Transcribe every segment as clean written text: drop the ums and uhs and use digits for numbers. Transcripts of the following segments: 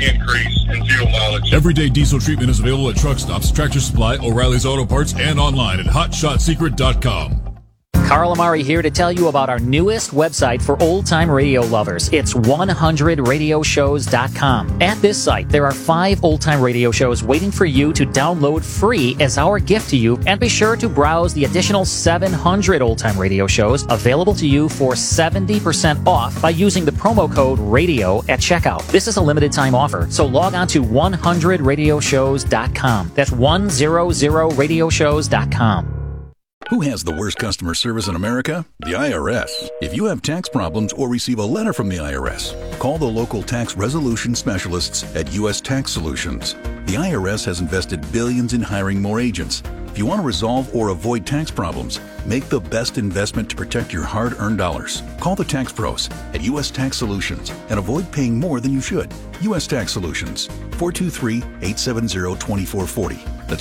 increase in fuel mileage. Everyday diesel treatment is available at truck stops, Tractor Supply, O'Reilly's Auto Parts, and online at HotShotSecret.com. Carl Amari here to tell you about our newest website for old-time radio lovers. It's 100radioshows.com. At this site, there are 5 old-time radio shows waiting for you to download free as our gift to you, and be sure to browse the additional 700 old-time radio shows available to you for 70% off by using the promo code RADIO at checkout. This is a limited-time offer, so log on to 100radioshows.com. That's 100radioshows.com. Who has the worst customer service in America? The IRS. If you have tax problems or receive a letter from the IRS, call the local tax resolution specialists at U.S. Tax Solutions. The IRS has invested billions in hiring more agents. If you want to resolve or avoid tax problems, make the best investment to protect your hard-earned dollars. Call the tax pros at U.S. Tax Solutions and avoid paying more than you should. U.S. Tax Solutions, 423-870-2440. That's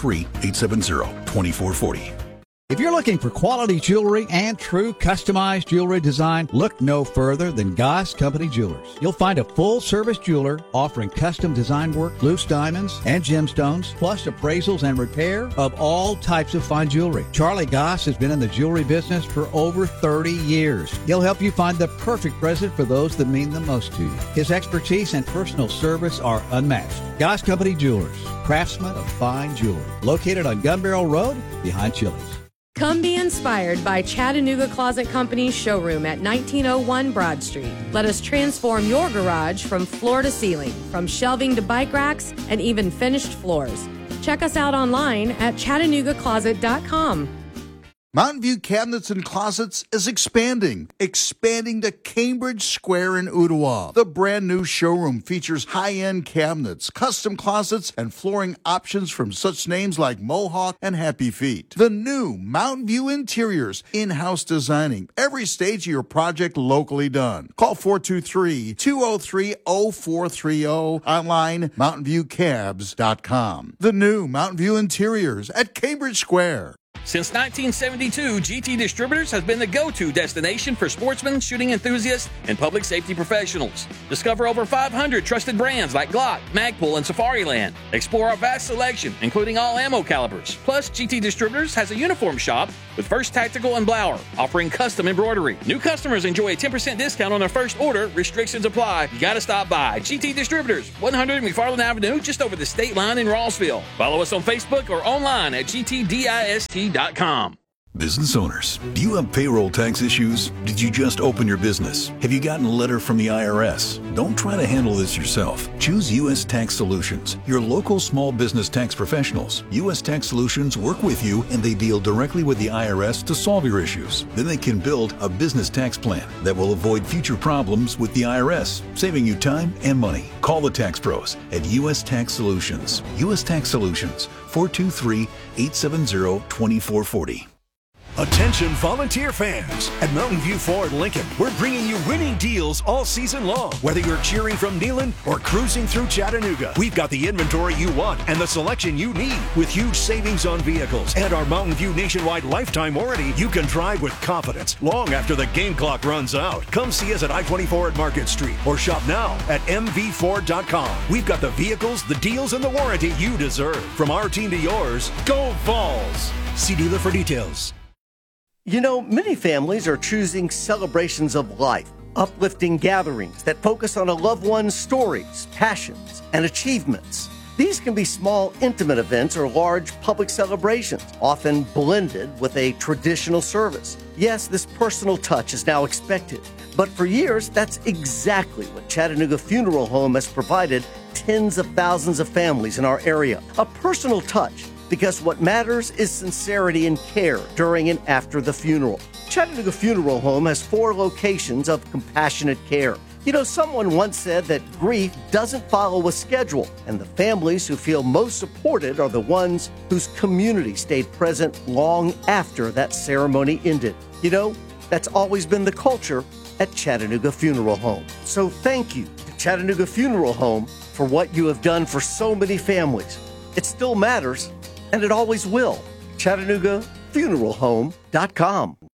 423-870-2440. If you're looking for quality jewelry and true customized jewelry design, look no further than Goss Company Jewelers. You'll find a full-service jeweler offering custom design work, loose diamonds, and gemstones, plus appraisals and repair of all types of fine jewelry. Charlie Goss has been in the jewelry business for over 30 years. He'll help you find the perfect present for those that mean the most to you. His expertise and personal service are unmatched. Goss Company Jewelers, craftsmen of fine jewelry. Located on Gun Barrel Road, behind Chili's. Come be inspired by Chattanooga Closet Company's showroom at 1901 Broad Street. Let us transform your garage from floor to ceiling, from shelving to bike racks, and even finished floors. Check us out online at ChattanoogaCloset.com. Mountain View Cabinets and Closets is expanding to Cambridge Square in Ottawa. The brand new showroom features high-end cabinets, custom closets, and flooring options from such names like Mohawk and Happy Feet. The new Mountain View Interiors, in-house designing, every stage of your project locally done. Call 423-203-0430, online mountainviewcabs.com. The new Mountain View Interiors at Cambridge Square. Since 1972, GT Distributors has been the go-to destination for sportsmen, shooting enthusiasts, and public safety professionals. Discover over 500 trusted brands like Glock, Magpul, and Safariland. Explore our vast selection, including all ammo calibers. Plus, GT Distributors has a uniform shop with First Tactical and Blower, offering custom embroidery. New customers enjoy a 10% discount on their first order. Restrictions apply. You gotta stop by. GT Distributors, 100 McFarland Avenue, just over the state line in Rossville. Follow us on Facebook or online at gtdist.com. Business owners, do you have payroll tax issues? Did you just open your business? Have you gotten a letter from the IRS? Don't try to handle this yourself. Choose U.S. Tax Solutions, your local small business tax professionals. U.S. Tax Solutions work with you and they deal directly with the IRS to solve your issues. Then they can build a business tax plan that will avoid future problems with the IRS, saving you time and money. Call the tax pros at U.S. Tax Solutions. U.S. Tax Solutions, 423-870-2440. Attention volunteer fans. At Mountain View Ford Lincoln, we're bringing you winning deals all season long. Whether you're cheering from Neyland or cruising through Chattanooga, we've got the inventory you want and the selection you need. With huge savings on vehicles and our Mountain View nationwide lifetime warranty, you can drive with confidence long after the game clock runs out. Come see us at I-24 at Market Street or shop now at mvford.com. We've got the vehicles, the deals, and the warranty you deserve. From our team to yours, go Vols! See dealer for details. You know, many families are choosing celebrations of life, uplifting gatherings that focus on a loved one's stories, passions, and achievements. These can be small, intimate events or large public celebrations, often blended with a traditional service. Yes, this personal touch is now expected, but for years, that's exactly what Chattanooga Funeral Home has provided tens of thousands of families in our area. A personal touch, because what matters is sincerity and care during and after the funeral. Chattanooga Funeral Home has 4 locations of compassionate care. You know, someone once said that grief doesn't follow a schedule, and the families who feel most supported are the ones whose community stayed present long after that ceremony ended. You know, that's always been the culture at Chattanooga Funeral Home. So thank you to Chattanooga Funeral Home for what you have done for so many families. It still matters, and it always will. ChattanoogaFuneralHome.com.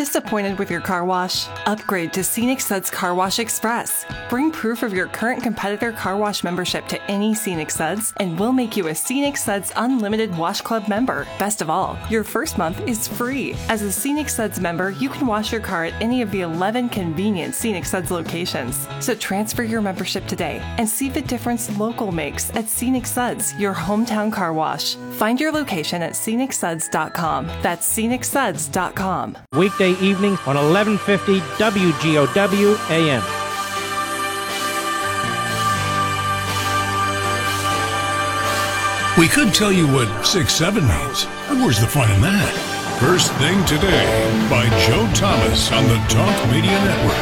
Disappointed with your car wash? Upgrade to Scenic Suds Car Wash Express. Bring proof of your current competitor car wash membership to any Scenic Suds, and we'll make you a Scenic Suds Unlimited Wash Club member. Best of all, your first month is free. As a Scenic Suds member, you can wash your car at any of the 11 convenient Scenic Suds locations. So transfer your membership today and see the difference local makes at Scenic Suds, your hometown car wash. Find your location at scenicsuds.com. That's scenicsuds.com. Weekday evening on 1150 WGOW AM. We could tell you what 6-7 means, but where's the fun in that? First Thing Today by Joe Thomas on the Talk Media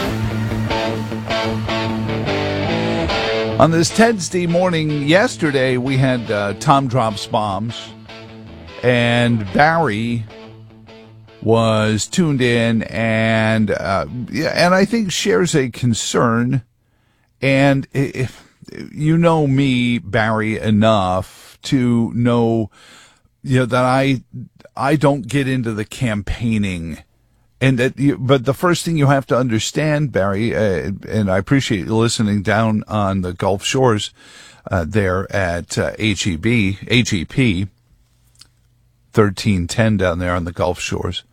Network. On this Wednesday morning yesterday, we had Tom Drops Bombs, and Barry was tuned in and I think shares a concern. And if you know me, Barry, enough to know, that I don't get into the campaigning, and but the first thing you have to understand, Barry, and I appreciate you listening down on the Gulf Shores, there at HEP 1310 down there on the Gulf Shores.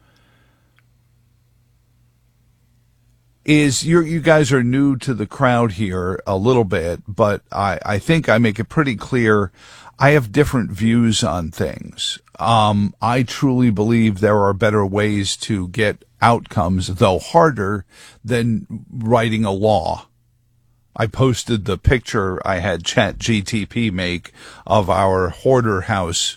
Is you guys are new to the crowd here a little bit, but I think I make it pretty clear I have different views on things. I truly believe there are better ways to get outcomes, though harder than writing a law. I posted the picture I had ChatGTP make of our hoarder house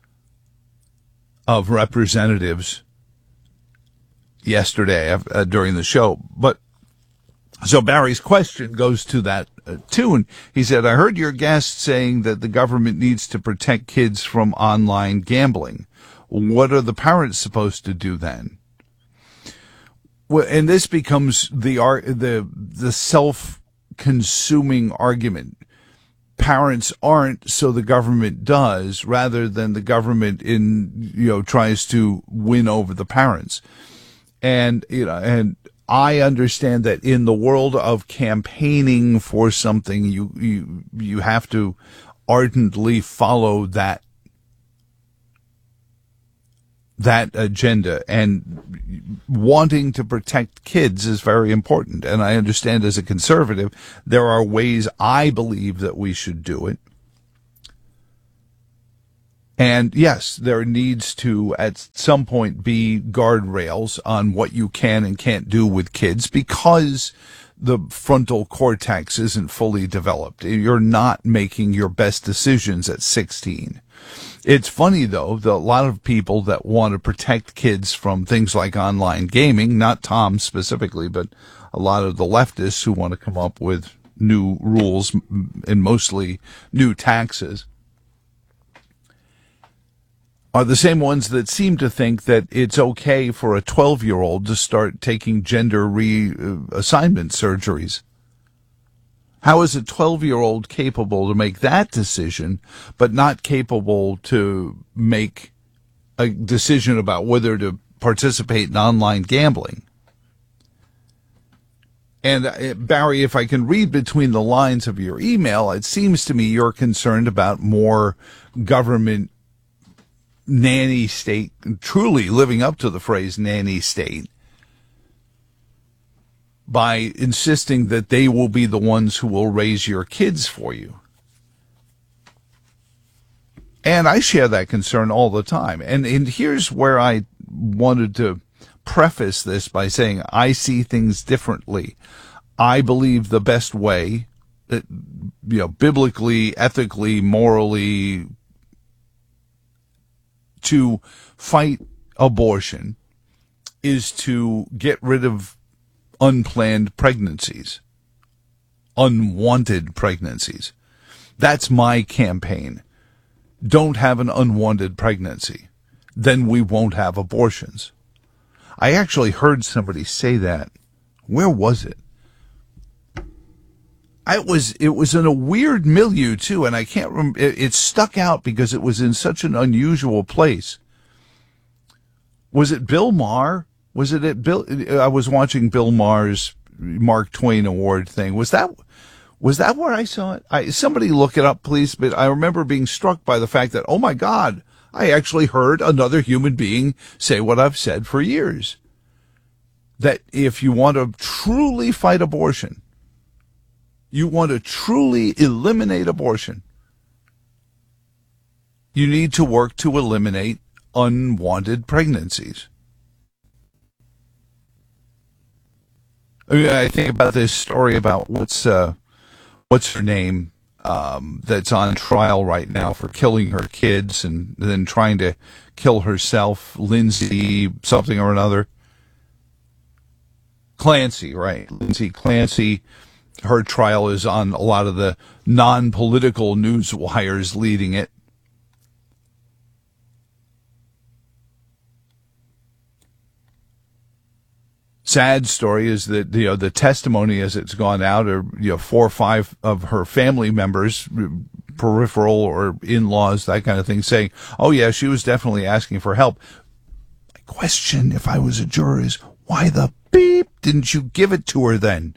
of representatives yesterday during the show. But so Barry's question goes to that tune. He said, I heard your guest saying that the government needs to protect kids from online gambling. What are the parents supposed to do then? Well, and this becomes the self-consuming argument. Parents aren't, so the government does, rather than the government tries to win over the parents. And I understand that in the world of campaigning for something, you have to ardently follow that agenda, and wanting to protect kids is very important. And I understand as a conservative, there are ways I believe that we should do it. And yes, there needs to, at some point, be guardrails on what you can and can't do with kids, because the frontal cortex isn't fully developed. You're not making your best decisions at 16. It's funny, though, that a lot of people that want to protect kids from things like online gaming, not Tom specifically, but a lot of the leftists who want to come up with new rules and mostly new taxes, are the same ones that seem to think that it's okay for a 12-year-old to start taking gender reassignment surgeries. How is a 12-year-old capable to make that decision, but not capable to make a decision about whether to participate in online gambling? And Barry, if I can read between the lines of your email, it seems to me you're concerned about more government nanny state, truly living up to the phrase nanny state, by insisting that they will be the ones who will raise your kids for you. And I share that concern all the time. And here's where I wanted to preface this by saying I see things differently. I believe the best way, biblically, ethically, morally, to fight abortion is to get rid of unplanned pregnancies, unwanted pregnancies. That's my campaign. Don't have an unwanted pregnancy. Then we won't have abortions. I actually heard somebody say that. Where was it? It was in a weird milieu too, and I can't remember. It stuck out because it was in such an unusual place. Was it Bill Maher Was it at Bill? I was watching Bill Maher's Mark Twain Award thing. Was that where I saw it? Somebody look it up, please. But I remember being struck by the fact that, oh my God, I actually heard another human being say what I've said for years. That if you want to truly fight abortion, you want to truly eliminate abortion, you need to work to eliminate unwanted pregnancies. I mean, I think about this story about what's her name, that's on trial right now for killing her kids and then trying to kill herself, Lindsay something or another. Clancy, right? Lindsay Clancy. Her trial is on a lot of the non-political news wires leading it. Sad story is that, the testimony as it's gone out are, 4 or 5 of her family members, peripheral or in-laws, that kind of thing, saying, oh yeah, she was definitely asking for help. My question, if I was a juror, is why the beep didn't you give it to her then?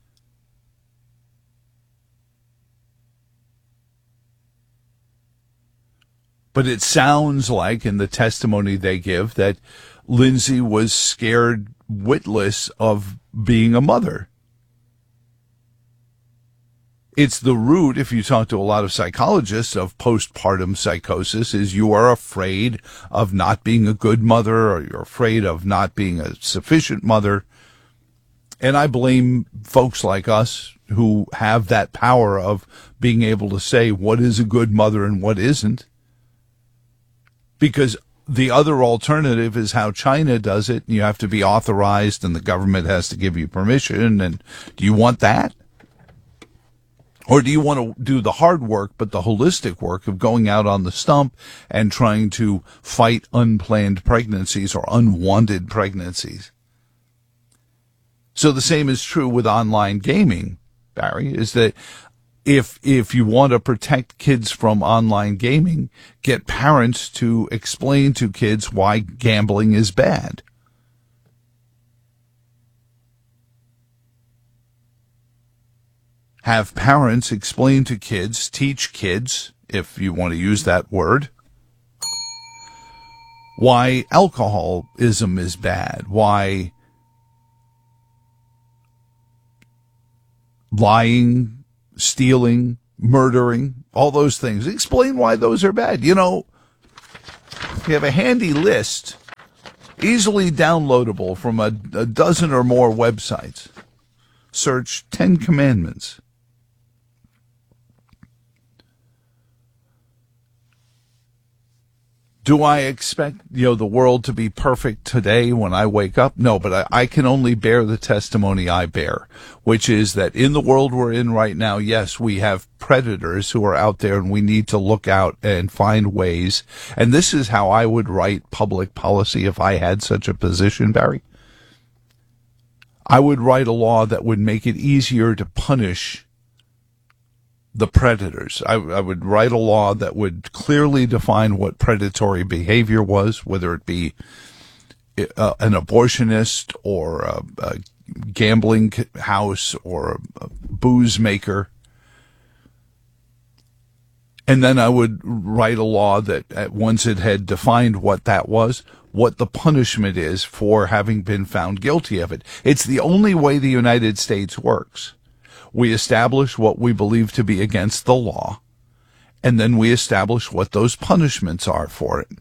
But it sounds like in the testimony they give that Lindsay was scared witless of being a mother. It's the root, if you talk to a lot of psychologists, of postpartum psychosis, is you are afraid of not being a good mother, or you're afraid of not being a sufficient mother. And I blame folks like us who have that power of being able to say what is a good mother and what isn't. Because the other alternative is how China does it. You have to be authorized and the government has to give you permission. And do you want that? Or do you want to do the hard work, but the holistic work of going out on the stump and trying to fight unplanned pregnancies or unwanted pregnancies? So the same is true with online gaming, Barry, is that if you want to protect kids from online gaming, get parents to explain to kids why gambling is bad. Have parents explain to kids, teach kids, if you want to use that word, why alcoholism is bad, why lying, stealing, murdering, all those things. Explain why those are bad. You have a handy list, easily downloadable from a dozen or more websites. Search 10 Commandments. Do I expect, the world to be perfect today when I wake up? No, but I can only bear the testimony I bear, which is that in the world we're in right now, yes, we have predators who are out there and we need to look out and find ways. And this is how I would write public policy if I had such a position, Barry. I would write a law that would make it easier to punish the predators. I would write a law that would clearly define what predatory behavior was, whether it be an abortionist or a gambling house or a booze maker. And then I would write a law that once it had defined what that was, what the punishment is for having been found guilty of it. It's the only way the United States works. We establish what we believe to be against the law, and then we establish what those punishments are for it.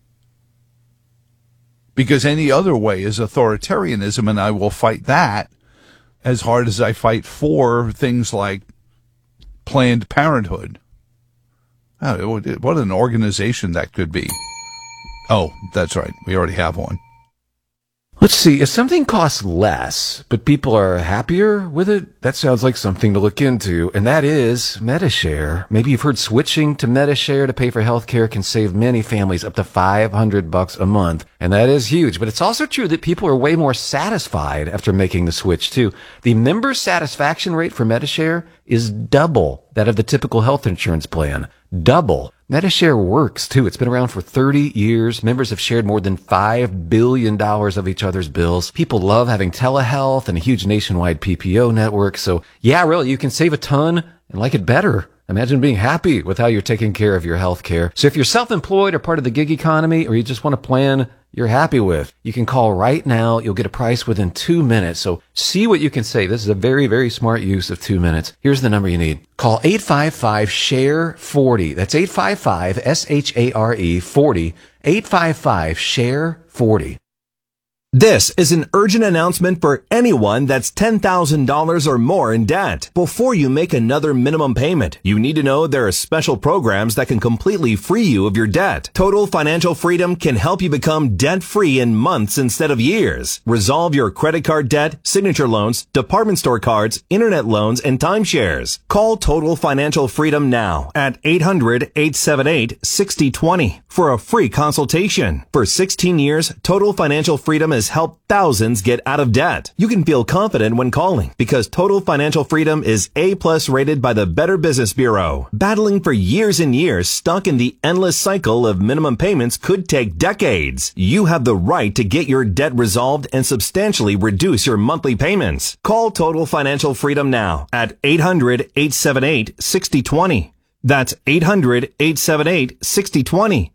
Because any other way is authoritarianism, and I will fight that as hard as I fight for things like Planned Parenthood. Oh, what an organization that could be. Oh, that's right. We already have one. Let's see, if something costs less, but people are happier with it, that sounds like something to look into, and that is Medi-Share. Maybe you've heard switching to Medi-Share to pay for healthcare can save many families up to $500 a month, and that is huge. But it's also true that people are way more satisfied after making the switch, too. The member satisfaction rate for Medi-Share is double that of the typical health insurance plan. Double. Medishare works, too. It's been around for 30 years. Members have shared more than $5 billion of each other's bills. People love having telehealth and a huge nationwide PPO network. So, yeah, really, you can save a ton and like it better. Imagine being happy with how you're taking care of your health care. So if you're self-employed or part of the gig economy, or you just want a plan you're happy with, you can call right now. You'll get a price within 2 minutes. So see what you can save. This is a very, very smart use of 2 minutes. Here's the number you need. Call 855-SHARE-40. That's 855-SHARE-40. 855-SHARE-40. This is an urgent announcement for anyone that's $10,000 or more in debt. Before you make another minimum payment, you need to know there are special programs that can completely free you of your debt. Total Financial Freedom can help you become debt-free in months instead of years. Resolve your credit card debt, signature loans, department store cards, internet loans, and timeshares. Call Total Financial Freedom now at 800-878-6020 for a free consultation. For 16 years, Total Financial Freedom has helped thousands get out of debt. You can feel confident when calling because Total Financial Freedom is A+ rated by the Better Business Bureau. Battling for years and years stuck in the endless cycle of minimum payments could take decades. You have the right to get your debt resolved and substantially reduce your monthly payments. Call Total Financial Freedom now at 800-878-6020. That's 800-878-6020.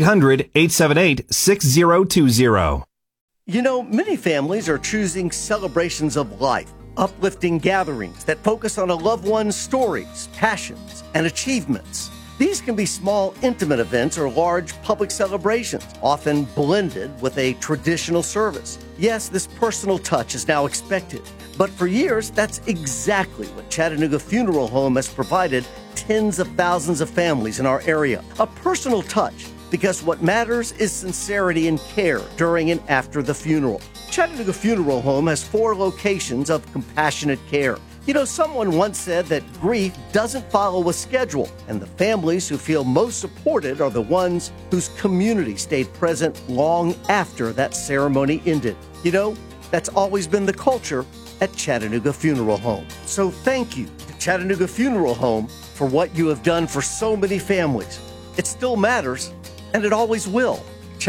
800-878-6020. You know, many families are choosing celebrations of life, uplifting gatherings that focus on a loved one's stories, passions, and achievements. These can be small, intimate events or large public celebrations, often blended with a traditional service. Yes, this personal touch is now expected, but for years, that's exactly what Chattanooga Funeral Home has provided tens of thousands of families in our area. A personal touch. Because what matters is sincerity and care during and after the funeral. Chattanooga Funeral Home has 4 locations of compassionate care. You know, someone once said that grief doesn't follow a schedule, and the families who feel most supported are the ones whose community stayed present long after that ceremony ended. You know, that's always been the culture at Chattanooga Funeral Home. So thank you to Chattanooga Funeral Home for what you have done for so many families. It still matters. And it always will.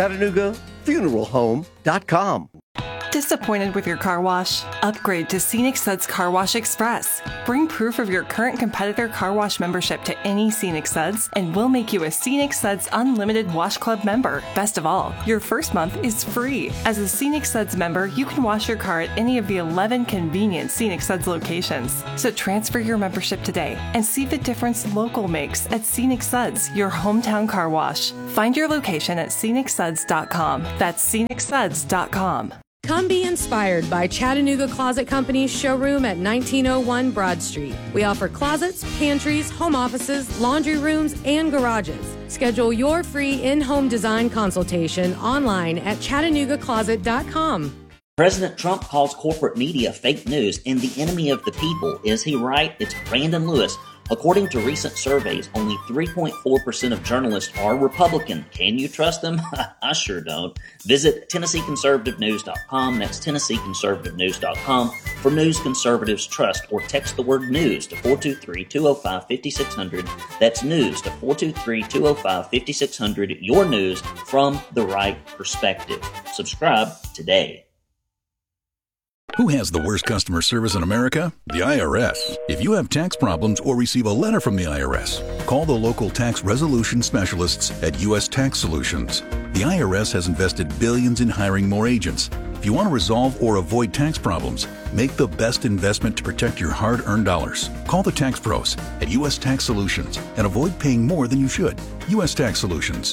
ChattanoogaFuneralHome.com. Disappointed with your car wash? Upgrade to Scenic Suds Car Wash Express. Bring proof of your current competitor car wash membership to any Scenic Suds, and we'll make you a Scenic Suds Unlimited Wash Club member. Best of all, your first month is free. As a Scenic Suds member, you can wash your car at any of the 11 convenient Scenic Suds locations. So transfer your membership today and see the difference local makes at Scenic Suds, your hometown car wash. Find your location at scenicsuds.com. That's scenicsuds.com. Come be inspired by Chattanooga Closet Company's showroom at 1901 Broad Street. We offer closets, pantries, home offices, laundry rooms, and garages. Schedule your free in-home design consultation online at ChattanoogaCloset.com. President Trump calls corporate media fake news and the enemy of the people. Is he right? It's Brandon Lewis. According to recent surveys, only 3.4% of journalists are Republican. Can you trust them? I sure don't. Visit TennesseeConservativeNews.com. That's TennesseeConservativeNews.com for news conservatives trust, or text the word news to 423-205-5600. That's news to 423-205-5600. Your news from the right perspective. Subscribe today. Who has the worst customer service in America? The IRS. If you have tax problems or receive a letter from the IRS, call the local tax resolution specialists at U.S. Tax Solutions. The IRS has invested billions in hiring more agents. If you want to resolve or avoid tax problems, make the best investment to protect your hard-earned dollars. Call the tax pros at U.S. Tax Solutions and avoid paying more than you should. U.S. Tax Solutions,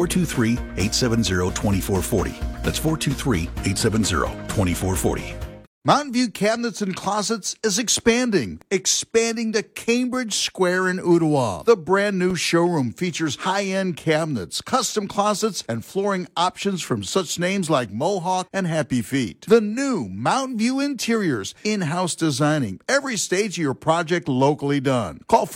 423-870-2440. That's 423-870-2440. Mountain View Cabinets and Closets is expanding to Cambridge Square in Ottawa. The brand new showroom features high-end cabinets, custom closets, and flooring options from such names like Mohawk and Happy Feet. The new Mountain View Interiors, in-house designing, every stage of your project locally done. Call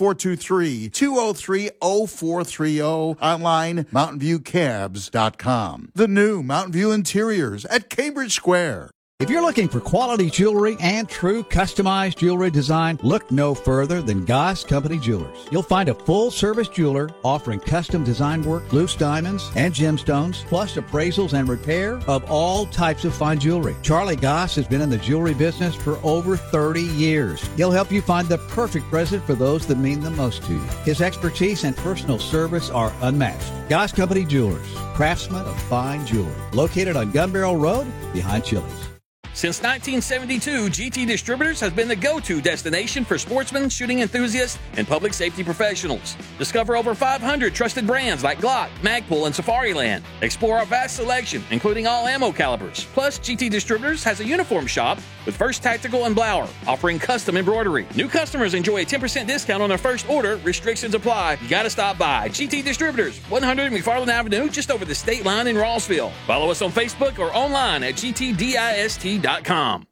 423-203-0430, online mountainviewcabs.com. The new Mountain View Interiors at Cambridge Square. If you're looking for quality jewelry and true customized jewelry design, look no further than Goss Company Jewelers. You'll find a full-service jeweler offering custom design work, loose diamonds, and gemstones, plus appraisals and repair of all types of fine jewelry. Charlie Goss has been in the jewelry business for over 30 years. He'll help you find the perfect present for those that mean the most to you. His expertise and personal service are unmatched. Goss Company Jewelers, craftsmen of fine jewelry. Located on Gun Barrel Road behind Chili's. Since 1972, GT Distributors has been the go-to destination for sportsmen, shooting enthusiasts, and public safety professionals. Discover over 500 trusted brands like Glock, Magpul, and Safariland. Explore our vast selection, including all ammo calibers. Plus, GT Distributors has a uniform shop with First Tactical and Blower, offering custom embroidery. New customers enjoy a 10% discount on their first order. Restrictions apply. You gotta stop by. GT Distributors, 100 McFarland Avenue, just over the state line in Rossville. Follow us on Facebook or online at gtdist.com.